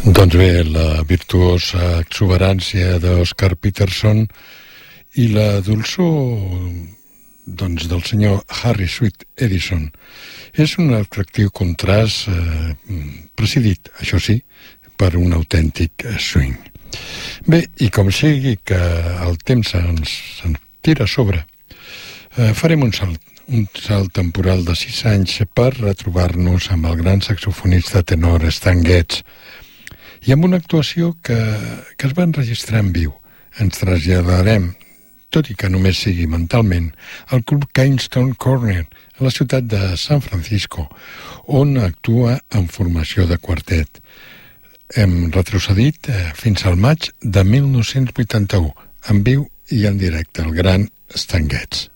Doncs bé, la virtuosa exuberància d'Oscar Peterson i la dolçor del senyor Harry Sweet Edison és un atractiu contrast presidit, això sí, per un autèntic swing. Bé, i com sigui que el temps ens tira a sobre, farem un salt temporal de 6 anys per retrobar-nos amb el gran saxofonista tenor Stan Getz i amb una actuació que es va enregistrar en viu. Ens traslladarem, tot i que només sigui mentalment, al Club Keystone Corner, a la ciutat de San Francisco, on actua en formació de quartet. Hem retrocedit fins al maig de 1981, en viu i en directe, el gran Stan Getz.